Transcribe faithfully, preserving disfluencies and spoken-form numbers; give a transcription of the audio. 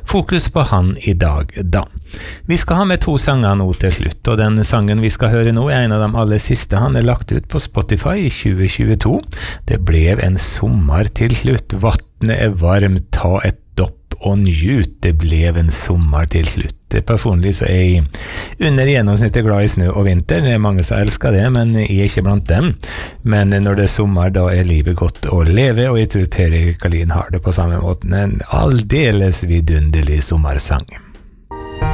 fokus på han i dag da. Vi skal ha med to sanger nå til slutt, og den sangen vi skal høre nå er en av de aller siste. Han er lagt ut på Spotify i tjue tjueto. Det ble en sommer til slutt. Vattnet er varmt, ta et dopp og njut. Det ble en sommer til slutt. Personlig så er jeg under gjennomsnittet glad i snø og vinter. Det er mange som elsker det, men jeg er ikke blant dem. Men når det er sommer, da er livet godt å leve, og jeg tror Per Erik Kalin har det på samme måten. En aldeles vidunderlig sommersang.